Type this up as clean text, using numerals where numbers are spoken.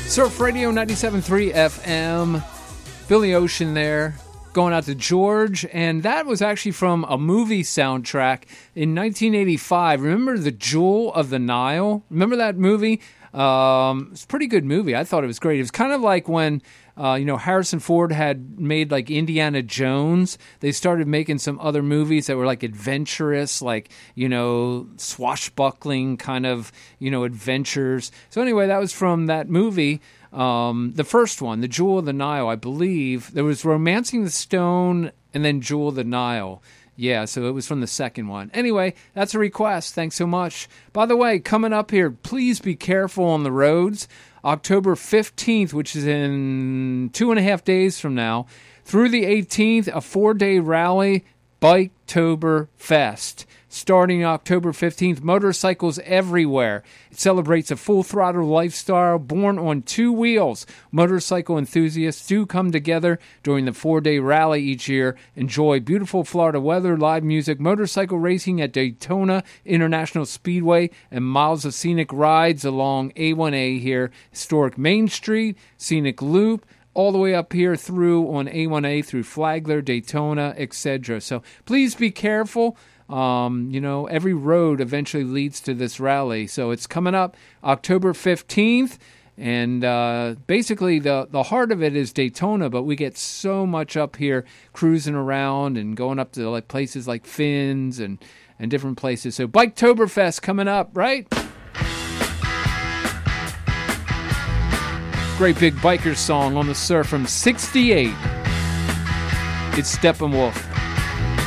Surf Radio 97.3 FM. Billy Ocean there, going out to George. And that was actually from a movie soundtrack in 1985. Remember The Jewel of the Nile? Remember that movie? It's a pretty good movie. I thought it was great. It was kind of like when Harrison Ford had made like Indiana Jones. They started making some other movies that were like adventurous, like, swashbuckling kind of, adventures. So anyway, that was from that movie. The first one, The Jewel of the Nile, I believe. There was Romancing the Stone and then Jewel of the Nile. Yeah, so it was from the second one. Anyway, that's a request. Thanks so much. By the way, coming up here, please be careful on the roads. October 15th, which is in 2.5 days from now, through the 18th, a 4-day rally, Biketober Fest. Starting October 15th, motorcycles everywhere. It celebrates a full-throttle lifestyle born on two wheels. Motorcycle enthusiasts do come together during the 4-day rally each year, enjoy beautiful Florida weather, live music, motorcycle racing at Daytona International Speedway, and miles of scenic rides along A1A here, historic Main Street, scenic loop, all the way up here through on A1A through Flagler, Daytona, etc. So please be careful. Every road eventually leads to this rally. So it's coming up October 15th. And basically the heart of it is Daytona, but we get so much up here cruising around and going up to like places like Finn's and different places. So Biketoberfest coming up, right? Great big biker song on the surf from '68. It's Steppenwolf.